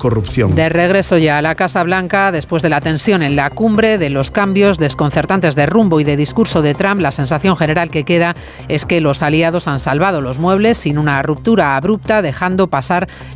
corrupción. De regreso ya a la Casa Blanca, después de la tensión en la cumbre, de los cambios desconcertantes de rumbo y de discurso de Trump, la sensación general que queda es que los aliados han salvado los muebles sin una ruptura abrupta, dejando pasar